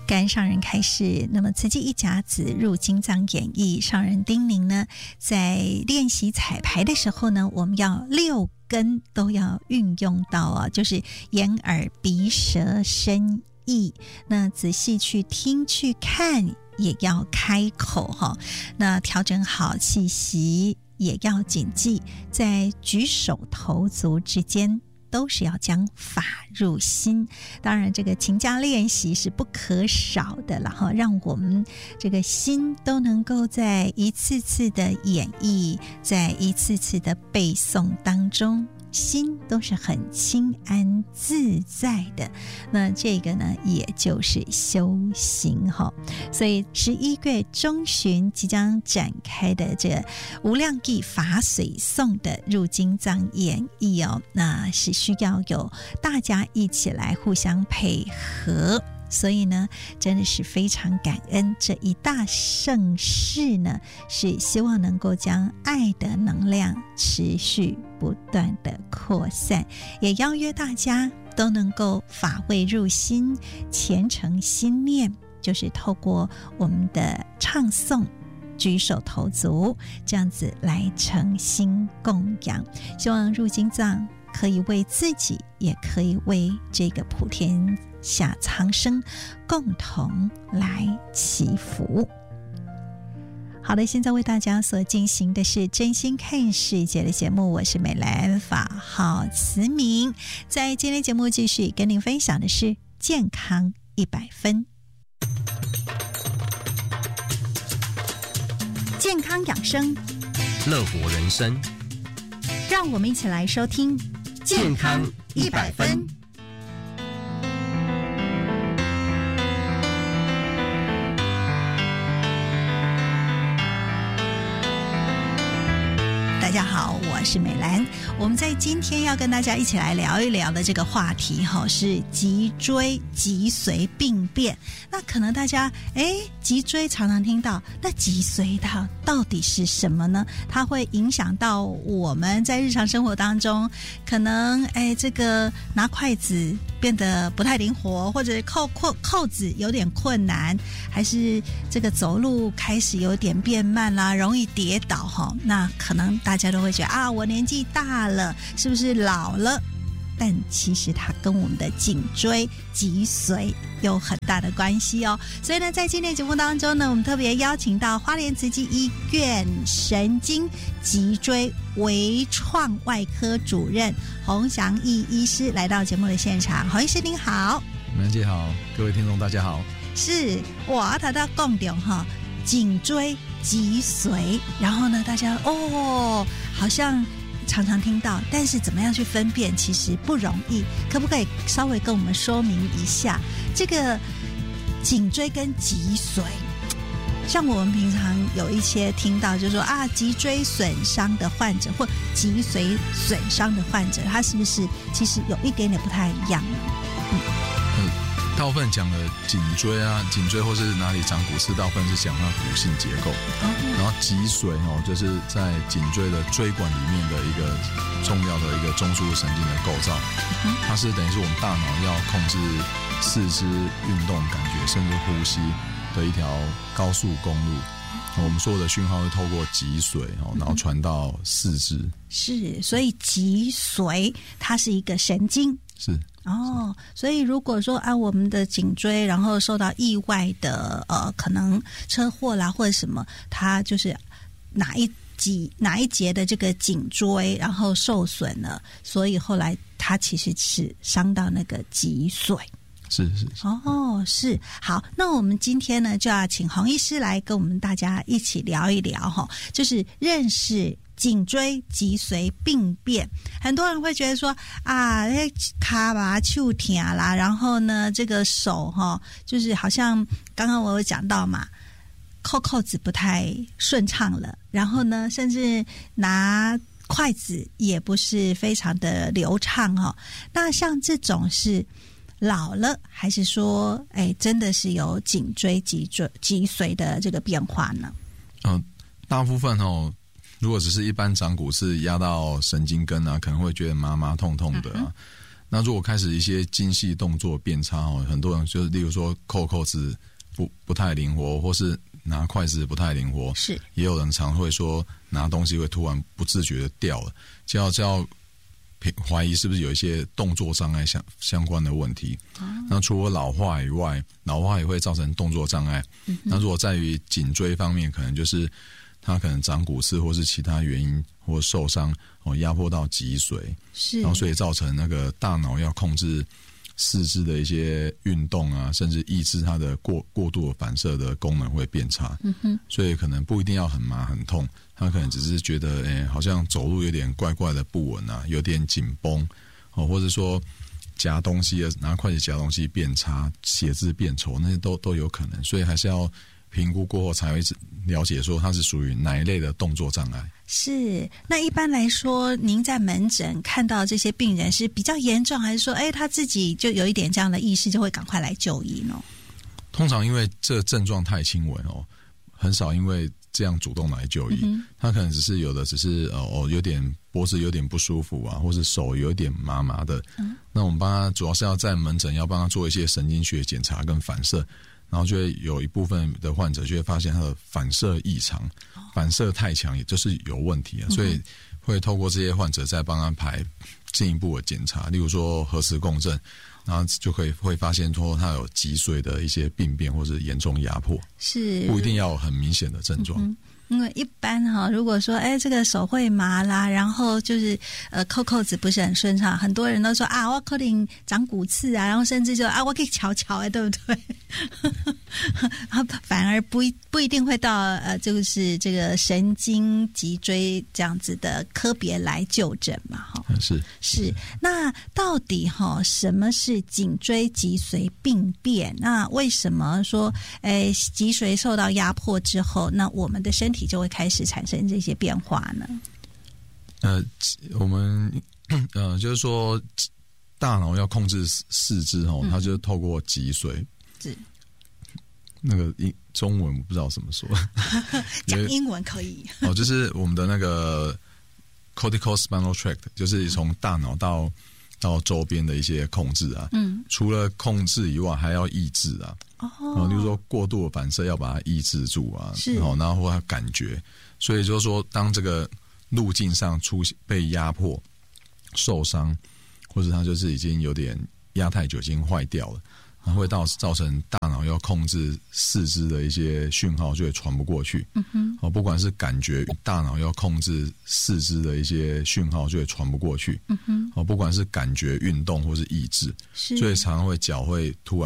感恩上人开示。那么慈济一甲子入经藏演义，上人叮咛呢，在练习彩排的时候呢，我们要6根都要运用到啊，就是眼耳鼻舌身意，那仔细去听去看，也要开口哈。那调整好气息，也要谨记，在举手投足之间都是要将法入心。当然这个勤加练习是不可少的，然后让我们这个心都能够在一次次的演绎，在一次次的背诵当中，心都是很清安自在的。那这个呢，也就是修行哈。所以11月中旬即将展开的这个无量义法水诵的入经藏演义哦，那是需要有大家一起来互相配合。所以呢，真的是非常感恩这一大盛事呢，是希望能够将爱的能量持续不断的扩散，也邀约大家都能够法味入心，虔诚心念，就是透过我们的唱诵举手投足这样子来诚心供养。希望入经藏可以为自己，也可以为这个普天下苍生共同来祈福。好的，现在为大家所进行的是真心看世界的节目，我是美兰，法号慈明。在今天节目继续跟您分享的是健康100分，健康养生， 乐活人生， 让我们一起来收听健康100分。 大家好，我是美兰。我们在今天要跟大家一起来聊一聊的这个话题是脊椎脊髓病变。那可能大家脊椎常常听到，那脊髓它到底是什么呢？它会影响到我们在日常生活当中，可能这个拿筷子变得不太灵活，或者扣子有点困难，还是这个走路开始有点变慢啦，容易跌倒那可能大家都会觉得我年纪大了，是不是老了？但其实它跟我们的颈椎脊髓有很大的关系哦。所以呢，在今天节目当中呢，我们特别邀请到花莲慈济医院神经脊椎微创外科主任洪祥义医师来到节目的现场。洪医师您好。 美兰姐好，各位听众大家好。 是我谈到共点颈椎脊髓，然后呢大家好像常常听到，但是怎么样去分辨其实不容易。可不可以稍微跟我们说明一下这个颈椎跟脊髓？像我们平常有一些听到就是说脊椎损伤的患者或脊髓损伤的患者，他是不是其实有一点点不太一样呢？ 大部分讲的颈椎或是哪里长骨刺，大部分是讲它骨性结构。然后脊髓就是在颈椎的椎管里面的一个重要的一个中枢神经的构造。它是等于是我们大脑要控制四肢运动感觉甚至呼吸的一条高速公路。我们所有的讯号会透过脊髓然后传到四肢。是， 所以脊髓它是一个神经。 是所以如果说我们的颈椎然后受到意外的可能车祸啦或者什么，它就是哪一节的这个颈椎然后受损了，所以后来它其实是伤到那个脊髓。 是是。好，那我们今天呢就要请洪医师来跟我们大家一起聊一聊就是认识颈椎脊髓病变。很多人会觉得说卡吧手痛啦，然后呢这个手就是好像刚刚我有讲到嘛，扣子不太顺畅了，然后呢甚至拿筷子也不是非常的流畅那像这种是老了，还是说真的是有颈椎脊髓的这个变化呢？ 大部分如果只是一般长骨刺压到神经根可能会觉得麻麻痛痛的那如果开始一些精细动作变差哦，很多人就是例如说扣子不太灵活，或是拿筷子不太灵活， 是也有人常会说拿东西会突然不自觉的掉了，就要怀疑是不是有一些动作障碍相关的问题。那除了老化以外，老化也会造成动作障碍。那如果在于颈椎方面，可能就是它可能长骨刺或是其他原因或受伤压迫到脊髓， 是， 然后所以造成那个大脑要控制四肢的一些运动啊，甚至抑制它的过度的反射的功能会变差。所以可能不一定要很麻很痛，他可能只是觉得好像走路有点怪怪的不稳啊，有点紧绷或者说夹东西拿筷子夹东西变差，写字变丑，那些都有可能。所以还是要评估过后才会了解说它是属于哪一类的动作障碍。 是，那一般来说您在门诊看到这些病人是比较严重，还是说他自己就有一点这样的意识就会赶快来就医呢？ 通常因为这个症状太轻微很少因为这样主动来就医。他可能只是有点脖子有点不舒服啊，或是手有点麻麻的。那我们帮他主要是要在门诊要帮他做一些神经学检查跟反射，然后就会有一部分的患者就会发现他的反射异常，反射太强，也就是有问题所以会透过这些患者再帮他排进一步的检查，例如说核磁共振，然后就会发现说他有脊髓的一些病变或是严重压迫， 是不一定要有很明显的症状。 因为一般如果说这个手会麻啦，然后就是扣子不是很顺畅，很多人都说我可能长骨刺啊，然后甚至就我可以瞧瞧对不对？反而不一定会到就是这个神经脊椎这样子的科别来就诊嘛。是。那到底什么是颈椎脊髓病变？那为什么说脊髓受到压迫之后，那我们的身体就会开始产生这些变化呢？ 我们就是说大脑要控制四肢它就透过脊髓。是。那个中文我不知道怎么说， 讲英文可以。 就是我们的那个 cortical spinal tract， 就是从大脑到周边的一些控制啊。除了控制以外，还要抑制啊。比如说过度的反射要把它抑制住啊，然后或它感觉，所以就是说，当这个路径上被压迫、受伤，或者它就是已经有点压太久，已经坏掉了，然后会造成大脑要控制四肢的一些讯号就会传不过去。不管是感觉，大脑要控制四肢的一些讯号就会传不过去。不管是感觉、运动或是意志，所以常常会脚会突然